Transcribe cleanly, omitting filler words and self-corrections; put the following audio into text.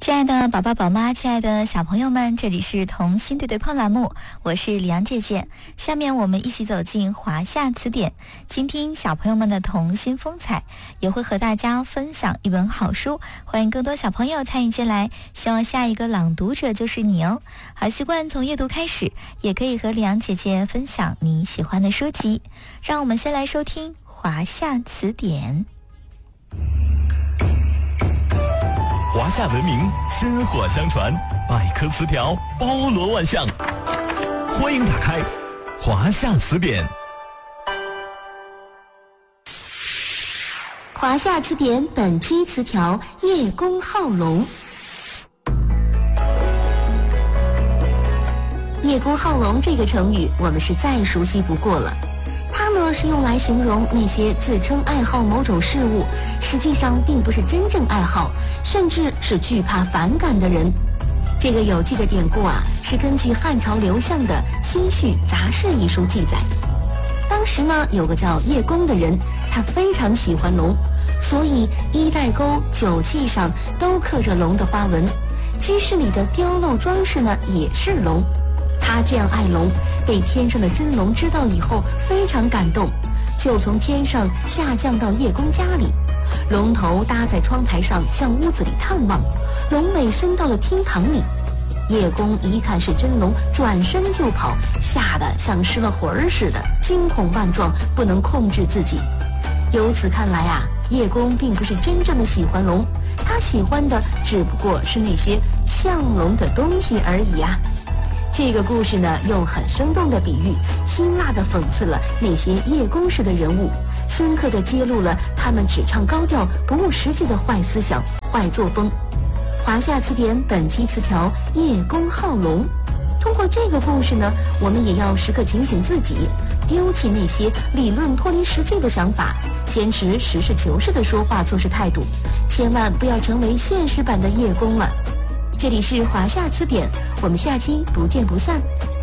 亲爱的宝宝宝妈，亲爱的小朋友们，这里是童心对对碰栏目，我是李阳姐姐。下面我们一起走进华夏词典，倾听小朋友们的童心风采，也会和大家分享一本好书，欢迎更多小朋友参与进来，希望下一个朗读者就是你哦。好习惯从阅读开始，也可以和李阳姐姐分享你喜欢的书籍。让我们先来收听华夏词典。 华夏文明薪火相传，百科词条包罗万象。欢迎打开华夏词典。 华夏词典本期词条：叶公好龙。叶公好龙这个成语，我们是再熟悉不过了。它呢是用来形容那些自称爱好某种事物，实际上并不是真正爱好，甚至是惧怕反感的人。这个有趣的典故啊，是根据汉朝刘向的《新序杂事》一书记载。当时呢，有个叫叶公的人，他非常喜欢龙，所以衣带钩、酒器上都刻着龙的花纹，居室里的雕镂装饰呢也是龙。他这样爱龙，被天上的真龙知道以后非常感动，就从天上下降到叶公家里，龙头搭在窗台上向屋子里探望，龙尾伸到了厅堂里。叶公一看是真龙，转身就跑，吓得像失了魂儿似的，惊恐万状，不能控制自己。由此看来啊，叶公并不是真正的喜欢龙，他喜欢的只不过是那些像龙的东西而已啊。这个故事呢，用很生动的比喻，辛辣地讽刺了那些叶公式的人物，深刻地揭露了他们只唱高调不务实际的坏思想、坏作风。华夏词典本期词条：叶公好龙。通过这个故事呢，我们也要时刻警醒自己，丢弃那些理论脱离实际的想法，坚持实事求是的说话做事态度，千万不要成为现实版的叶公了。这里是华夏词典，我们下期不见不散。